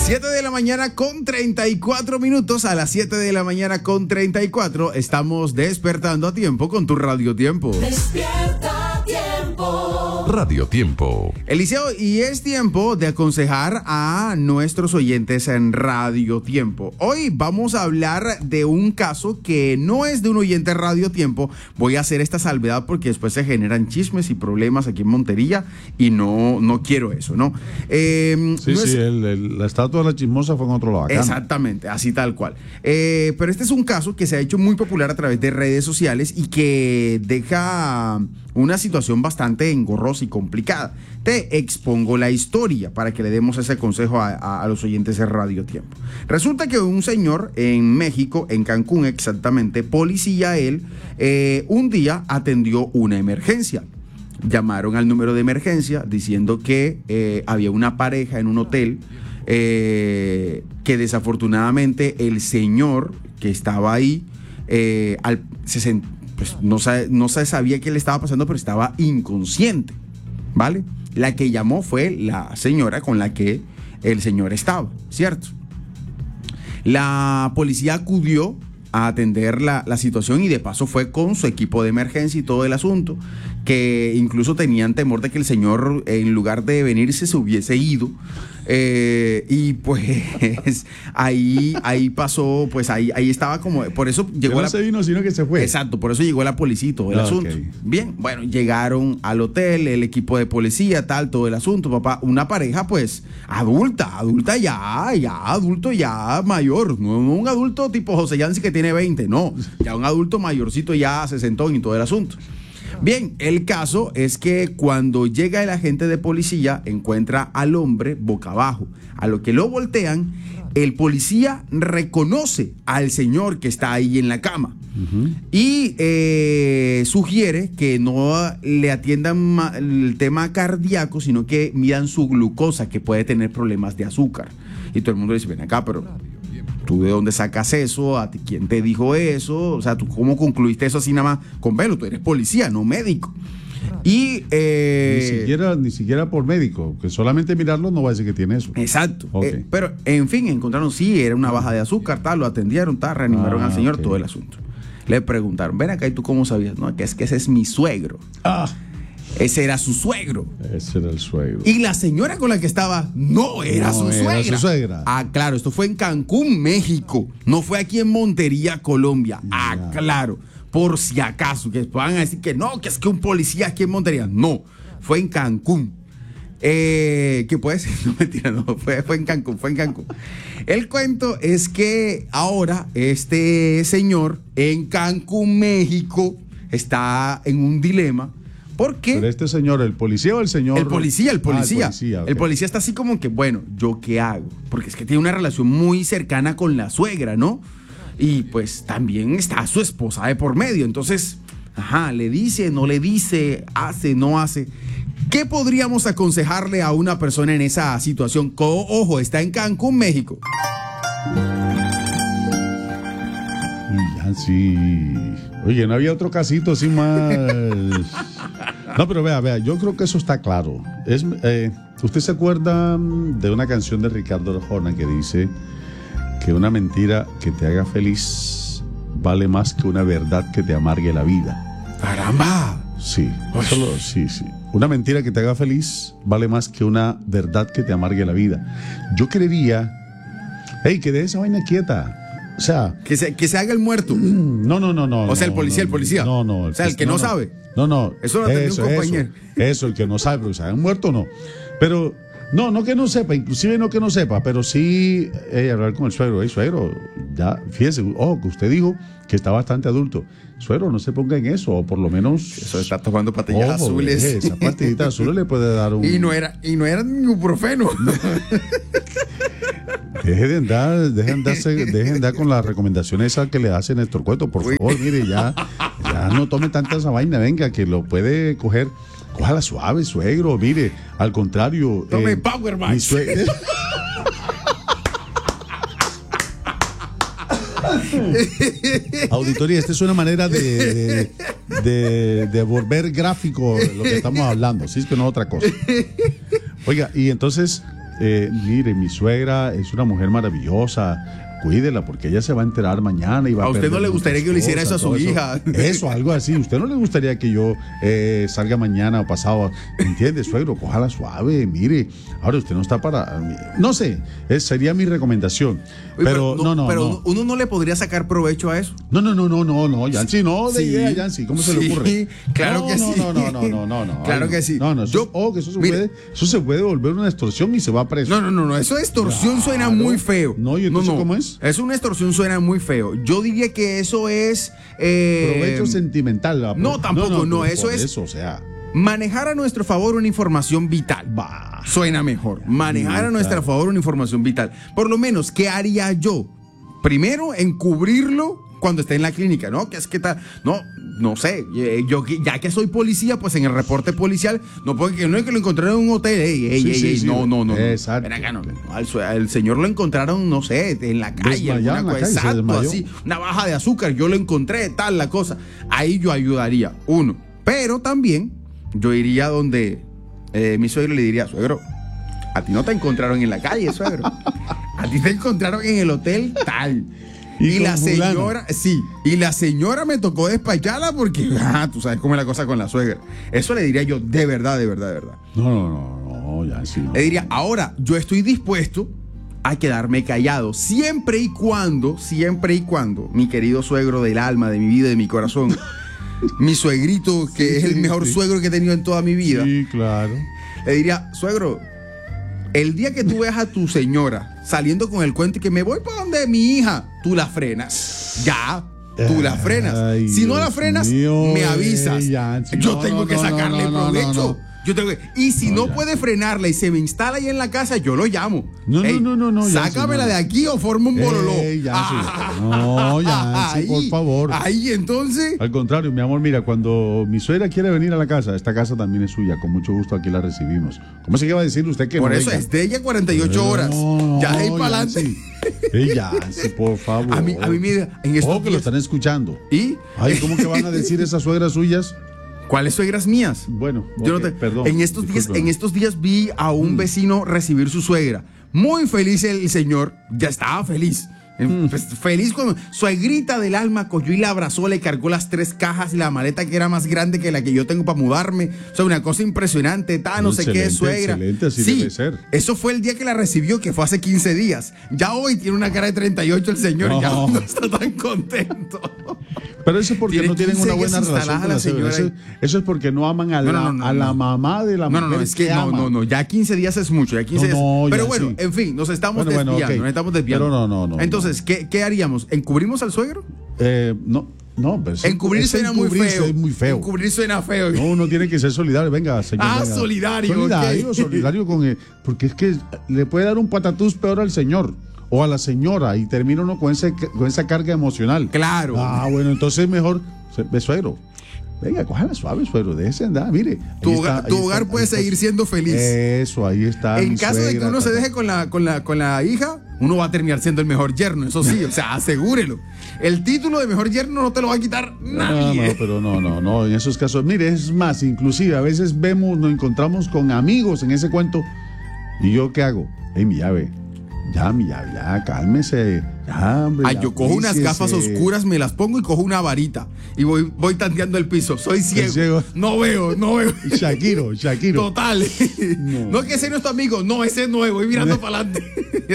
7 de la mañana con 34 minutos. A las 7 de la mañana con 34 estamos despertando a tiempo con tu Radio Tiempo. Despierta Tiempo. Radio Tiempo. Eliseo, y es tiempo de aconsejar a nuestros oyentes en Radio Tiempo. Hoy vamos a hablar de un caso que no es de un oyente Radio Tiempo. Voy a hacer esta salvedad porque después se generan chismes y problemas aquí en Montería y no quiero eso, ¿no? La estatua de la chismosa fue en otro lado. Exactamente, así tal cual. Pero este es un caso que se ha hecho muy popular a través de redes sociales y que deja una situación bastante engorrosa y complicada. Te expongo la historia para que le demos ese consejo a los oyentes de Radio Tiempo. Resulta que un señor en México, en Cancún exactamente, policía él, un día atendió una emergencia. Llamaron al número de emergencia diciendo que había una pareja en un hotel, que desafortunadamente el señor que estaba ahí pues no se sabía qué le estaba pasando, pero estaba inconsciente, ¿vale? La que llamó fue la señora con la que el señor estaba, ¿cierto? La policía acudió a atender la situación y de paso fue con su equipo de emergencia y todo el asunto, que incluso tenían temor de que el señor, en lugar de venirse, se hubiese ido. Y pues ahí pasó, pues ahí estaba como, por eso llegó no se vino, sino que se fue. Exacto, por eso llegó la policía y todo el asunto. Okay. Bien, bueno, llegaron al hotel, el equipo de policía, todo el asunto, papá, una pareja pues adulta ya adulto ya mayor, no un adulto tipo José Yancy que tiene 20, no, ya un adulto mayorcito ya sesentón y todo el asunto. Bien, el caso es que cuando llega el agente de policía encuentra al hombre boca abajo, a lo que lo voltean, el policía reconoce al señor que está ahí en la cama. Y sugiere que no le atiendan el tema cardíaco, sino que midan su glucosa, que puede tener problemas de azúcar. Y todo el mundo dice, ven acá, pero ¿tú de dónde sacas eso? ¿A ti quién te dijo eso? O sea, ¿tú cómo concluiste eso así nada más con velo? Tú eres policía, no médico. Y ni siquiera por médico, que solamente mirarlo no va a decir que tiene eso. Exacto. Okay. Pero en fin, encontraron, sí, era una baja de azúcar, lo atendieron, reanimaron al señor, todo el asunto. Le preguntaron, ven acá, ¿y tú cómo sabías? No, que es que ese es mi suegro. Ese era su suegro. Ese era el suegro. Y la señora con la que estaba no era su suegra. Ah, claro, esto fue en Cancún, México. No fue aquí en Montería, Colombia. Ah, claro. Por si acaso, que van a decir que no, que es que un policía aquí en Montería. No, fue en Cancún. ¿Qué puede ser? No, mentira, no, fue en Cancún. El cuento es que ahora este señor en Cancún, México, está en un dilema. ¿Por qué? Pero este señor, ¿el policía o el señor? El policía. Okay. El policía está así como que, bueno, ¿yo qué hago? Porque es que tiene una relación muy cercana con la suegra, ¿no? Y pues también está su esposa de por medio. Entonces, le dice, no le dice, hace, no hace. ¿Qué podríamos aconsejarle a una persona en esa situación? Ojo, está en Cancún, México. Sí. Oye, ¿no había otro casito así más? No, pero vea, yo creo que eso está claro. ¿Usted se acuerda de una canción de Ricardo Arjona que dice que una mentira que te haga feliz vale más que una verdad que te amargue la vida? ¡Caramba! Sí, sí. Una mentira que te haga feliz vale más que una verdad que te amargue la vida. Yo creería, que deje esa vaina quieta. O sea, que se haga el muerto. No. O sea, el policía. No. O sea, el que no sabe. No. Eso lo tendría un compañero. Eso, el que no sabe, pero se haga muerto o no. Pero, no que no sepa, inclusive no que no sepa, pero sí hablar con el suegro. Suegro, ya, fíjese, que usted dijo que está bastante adulto. Suegro, no se ponga en eso, o por lo menos. Eso está tomando pastillas azules. Esa pastillita azul le puede dar un. Y no era ibuprofeno. Dejen de andar con las recomendaciones esas que le hace Néstor Cueto, por favor, mire, ya no tome tanta esa vaina, venga, que lo puede coger, cójala suave, suegro, mire, al contrario. Tome Power Max. Auditoría, esta es una manera de volver gráfico lo que estamos hablando, si es que no otra cosa. Oiga, y entonces mire, mi suegra es una mujer maravillosa, cuídela porque ella se va a enterar mañana y va a ¿A usted no perder le gustaría muchas que le hiciera cosas, eso a su todo hija? Eso, algo así. ¿Usted no le gustaría que yo salga mañana o pasado? ¿Entiende, suegro? Cójala suave, mire. Ahora usted no está para... No sé, sería mi recomendación. Oye, Pero no. uno no le podría sacar provecho a eso. No, Yancy, no de Sí, idea, Yancy. ¿Cómo se le sí, ocurre? claro que sí. No. Claro que sí. No, Yo- mire, eso se puede volver una extorsión y se va preso. No, eso de extorsión suena Claro. muy feo. No, ¿y entonces cómo es? Es una extorsión, suena muy feo. Yo diría que eso es... Provecho sentimental. no, tampoco, no, por eso es- Eso, o sea, manejar a nuestro favor una información vital. bah. Suena mejor. Manejar a nuestro favor una información vital. Por lo menos, ¿qué haría yo? Primero, encubrirlo cuando esté en la clínica, ¿no? Que es que tal. No sé. Yo, ya que soy policía, pues en el reporte policial, no puede que no es que lo encontraron en un hotel. Sí, No. exacto. Ven acá, no. Al señor lo encontraron, no sé, en la calle. Desmayado en la calle, se Exacto, desmayó. así. Una baja de azúcar. Yo lo encontré, tal, la cosa. Ahí yo ayudaría. Uno. Pero también, yo iría donde mi suegro le diría, suegro, a ti no te encontraron en la calle, suegro. A ti te encontraron en el hotel tal. Y con la fulano. señora, sí, y la señora me tocó despacharla porque, tú sabes cómo es la cosa con la suegra. Eso le diría yo de verdad. No, Yancy. No. Le diría, ahora, yo estoy dispuesto a quedarme callado, siempre y cuando, mi querido suegro del alma, de mi vida, de mi corazón, mi suegrito, que es el mejor suegro que he tenido en toda mi vida, Sí, claro. le diría, suegro, el día que tú veas a tu señora saliendo con el cuento y que me voy para donde mi hija, tú la frenas. Ya, tú la frenas. Ay, Si no la Dios frenas, mío, me avisas. Yancy. Yo No, tengo que sacarle provecho. no. Yo tengo y si no ya. puede frenarla y se me instala ahí en la casa, yo lo llamo. No, Ey, Yancy, sácamela no. de aquí o forma un bololó. Yancy. No, Yancy, por favor. Ahí, entonces. Al contrario, mi amor, mira, cuando mi suegra quiere venir a la casa, esta casa también es suya, con mucho gusto aquí la recibimos. ¿Cómo se iba a decir usted que Por no eso venga? es de ella 48 horas. Ya de ahí para adelante. Yancy, por favor. A mí me en estos Ojo que lo días- están escuchando. ¿Y? Ay, ¿cómo que van a decir esas suegras suyas? ¿Cuáles suegras mías? Bueno, Yo ok, no te- perdón. en estos días vi a un vecino recibir su suegra. Muy feliz el señor, ya estaba feliz. Pues, feliz cuando suegrita del alma cogió y la abrazó, le cargó las 3 cajas y la maleta que era más grande que la que yo tengo para mudarme. O sea, una cosa impresionante, no sé qué, Excelente, suegra. excelente, así Sí, debe ser. eso fue el día que la recibió, que fue hace 15 días. Ya hoy tiene una cara de 38 el señor, ya No. no está tan contento. Pero eso es porque Tiene no tienen 15 una buena días relación instalada con la la suegra. señora Eso es porque no aman a la mamá de la mujer. No, es que no, ya 15 días es mucho, ya 15 días. No, Pero ya bueno, sí. en fin, nos estamos Bueno, desviando, ok. nos estamos desviando. Pero no. Entonces, ¿qué haríamos? ¿Encubrimos al suegro? No, pero Encubrir suena muy feo. Es muy feo. Encubrir suena feo. No, uno tiene que ser solidario. Venga, señor. Ah, venga. solidario, Solidario, ok. solidario con él. Porque es que le puede dar un patatús peor al señor o a la señora y termina uno con esa carga emocional. Claro. Ah, bueno, entonces mejor, suegro. Venga, cójala suave, suegro, déjese andar, mire. Tu hogar puede seguir siendo feliz. Eso, ahí está. En mi caso de que suegra, uno se deje con la hija, uno va a terminar siendo el mejor yerno, eso sí, o sea, asegúrelo. El título de mejor yerno no te lo va a quitar nadie. No, pero no, en esos casos, mire, es más, inclusive a veces nos encontramos con amigos en ese cuento. ¿Y yo qué hago? Mi llave. Ya, cálmese. Ya, hombre. Ay, ya, yo cojo unas víciese. gafas oscuras, me las pongo y cojo una varita. Y voy tanteando el piso. Soy ciego. No veo. Shakiro. Total. No es que ese no es tu amigo, no, ese es nuevo. Voy mirando para adelante.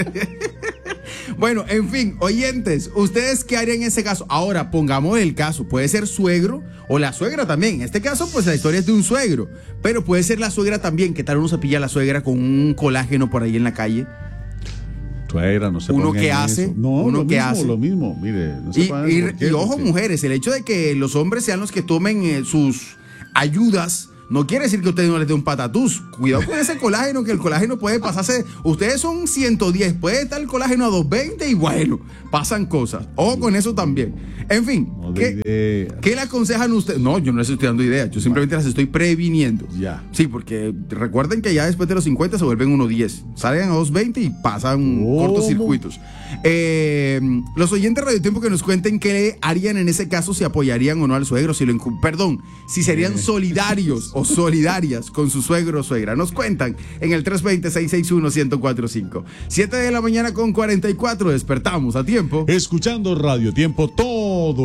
Bueno, en fin, oyentes, ¿ustedes qué harían en ese caso? Ahora, pongamos el caso, puede ser suegro o la suegra también. En este caso, pues la historia es de un suegro, pero puede ser la suegra también. ¿Qué tal uno se pilla a la suegra con un colágeno por ahí en la calle? Suegra, no se ¿Uno pongan qué en hace? eso. No, ¿Uno lo qué mismo, hace? Lo mismo, mire. No se Y, pongan y- por qué, y ojo, porque- mujeres, el hecho de que los hombres sean los que tomen sus ayudas no quiere decir que usted no les dé un patatús. Cuidado con ese colágeno, que el colágeno puede pasarse. Ustedes son 110, puede estar el colágeno a 220 y bueno, pasan cosas. Ojo con eso también. En fin, No ideas. ¿Qué le aconsejan ustedes? No, yo no les estoy dando ideas, yo simplemente las estoy previniendo. Ya. Sí, porque recuerden que ya después de los 50 se vuelven 1.10. Salen a 2.20 y pasan cortocircuitos. Los oyentes de Radio Tiempo que nos cuenten qué harían en ese caso, si apoyarían o no al suegro, si serían solidarios o solidarias con su suegro o suegra. Nos cuentan en el 320-661-1045. 7 de la mañana con 44, despertamos a tiempo. Escuchando Radio Tiempo todo